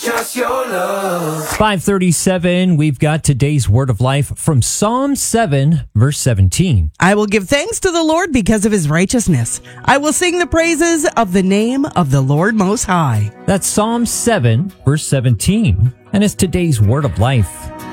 Just your love. 537, we've got today's word of life from Psalm 7, verse 17. I will give thanks to the Lord because of his righteousness. I will sing the praises of the name of the Lord Most High. That's Psalm 7, verse 17, and it's today's word of life.